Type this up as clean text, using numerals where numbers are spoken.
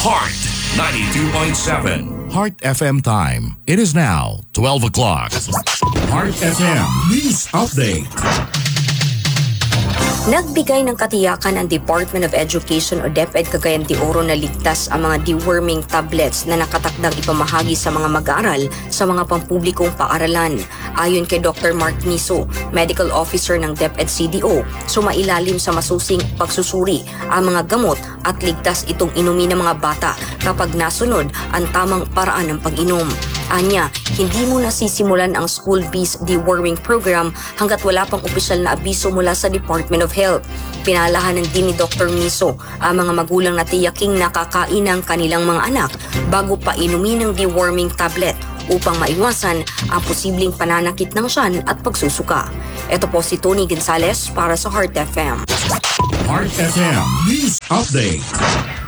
Heart 92.7. Heart FM time. It is now 12 o'clock. Heart FM News Update. Nagbigay ng katiyakan ang Department of Education o DepEd Cagayan de Oro na ligtas ang mga deworming tablets na nakatakdang ipamahagi sa mga mag-aaral sa mga pampublikong paaralan. Ayon kay Dr. Mark Niso, Medical Officer ng DepEd CDO, sumailalim sa masusing pagsusuri ang mga gamot at ligtas itong inumin ng mga bata kapag nasunod ang tamang paraan ng pag-inom. Anya, hindi mo nasisimulan ang school-based deworming program hanggat wala pang opisyal na abiso mula sa Department of Health. Pinalahanan din ni Dr. Miso ang mga magulang na tiyaking nakakain ng kanilang mga anak bago pa inumin ng deworming tablet upang maiwasan ang posibleng pananakit ng tiyan at pagsusuka. Ito po si Tony Gonzales para sa Heart FM. Heart FM News Update.